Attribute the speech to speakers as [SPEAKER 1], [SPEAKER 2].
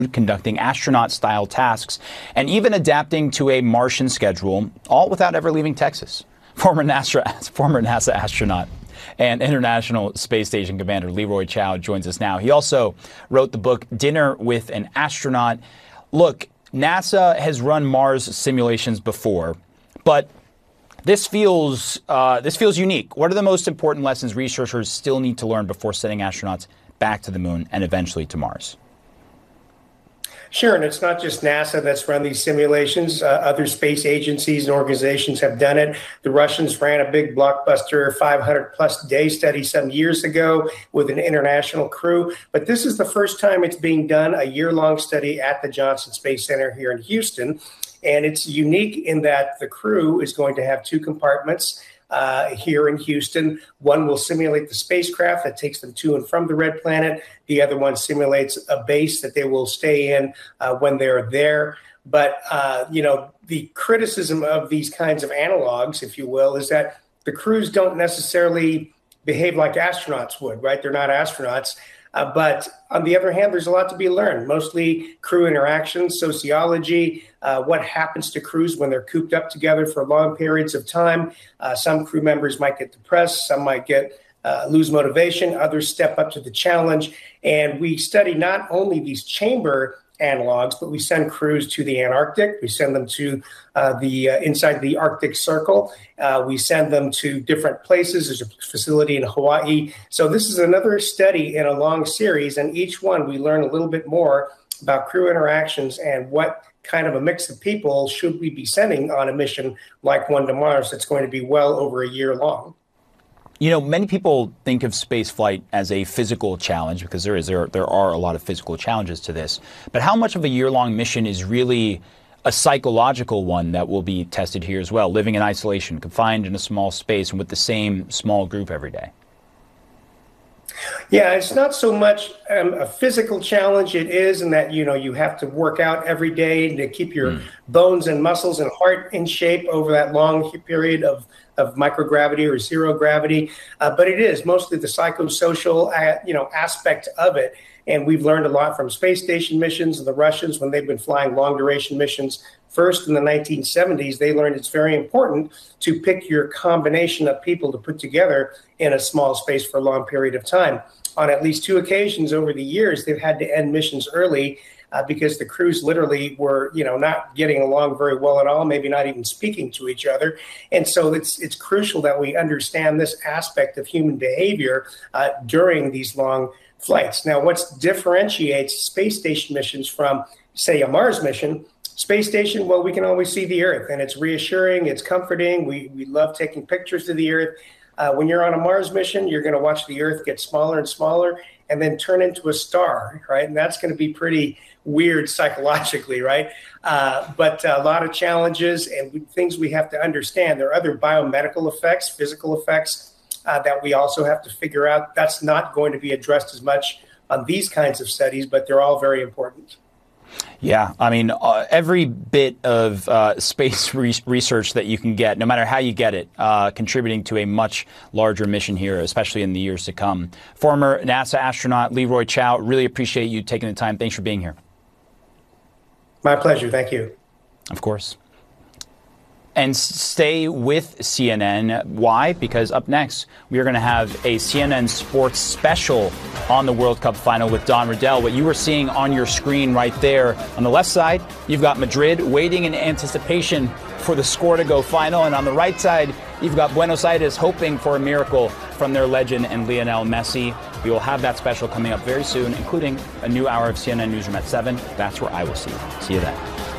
[SPEAKER 1] conducting astronaut-style tasks, and even adapting to a Martian schedule, all without ever leaving Texas. Former NASA astronaut and International Space Station Commander Leroy Chiao joins us now. He also wrote the book Dinner with an Astronaut. Look, NASA has run Mars simulations before, but this feels unique. What are the most important lessons researchers still need to learn before sending astronauts back to the moon and eventually to Mars?
[SPEAKER 2] Sure, and it's not just NASA that's run these simulations. Other space agencies and organizations have done it. The Russians ran a big blockbuster 500-plus day study some years ago with an international crew. But this is the first time it's being done, a year-long study at the Johnson Space Center here in Houston. And it's unique in that the crew is going to have two compartments here in Houston. One will simulate the spacecraft that takes them to and from the red planet. The other one simulates a base that they will stay in when they're there. But, the criticism of these kinds of analogs, if you will, is that the crews don't necessarily behave like astronauts would, right? They're not astronauts. But on the other hand, there's a lot to be learned, mostly crew interactions, sociology, what happens to crews when they're cooped up together for long periods of time. Some crew members might get depressed, some might lose motivation, others step up to the challenge. And we study not only these chamber analogs, but we send crews to the Antarctic. We send them to inside the Arctic Circle. We send them to different places. There's a facility in Hawaii. So this is another study in a long series, and each one we learn a little bit more about crew interactions and what kind of a mix of people should we be sending on a mission like one to Mars that's going to be well over a year long.
[SPEAKER 1] You know, many people think of space flight as a physical challenge because there are a lot of physical challenges to this. But how much of a year-long mission is really a psychological one that will be tested here as well, living in isolation, confined in a small space and with the same small group every day?
[SPEAKER 2] Yeah, it's not so much a physical challenge. It is in that, you have to work out every day to keep your bones and muscles and heart in shape over that long period of microgravity or zero gravity. But it is mostly the psychosocial, aspect of it. And we've learned a lot from space station missions and the Russians when they've been flying long duration missions. First, in the 1970s, they learned it's very important to pick your combination of people to put together in a small space for a long period of time. On at least two occasions over the years, they've had to end missions early because the crews literally were, not getting along very well at all, maybe not even speaking to each other. And so it's crucial that we understand this aspect of human behavior during these long flights. Now, what differentiates space station missions from, say, a Mars mission? Space station, well, we can always see the Earth, and it's reassuring, it's comforting. We love taking pictures of the Earth. When you're on a Mars mission, you're going to watch the Earth get smaller and smaller and then turn into a star, right? And that's going to be pretty weird psychologically, right? But a lot of challenges and things we have to understand. There are other biomedical effects, physical effects that we also have to figure out. That's not going to be addressed as much on these kinds of studies, but they're all very important.
[SPEAKER 1] Yeah, I mean, every bit of space research that you can get, no matter how you get it, contributing to a much larger mission here, especially in the years to come. Former NASA astronaut Leroy Chiao, really appreciate you taking the time. Thanks for being here.
[SPEAKER 2] My pleasure. Thank you.
[SPEAKER 1] Of course. And stay with CNN. Why? Because up next, we are going to have a CNN Sports special on the World Cup final with Don Riddell. What you are seeing on your screen right there. On the left side, you've got Madrid waiting in anticipation for the score to go final. And on the right side, you've got Buenos Aires hoping for a miracle from their legend and Lionel Messi. We will have that special coming up very soon, including a new hour of CNN Newsroom at 7. That's where I will see you. See you then.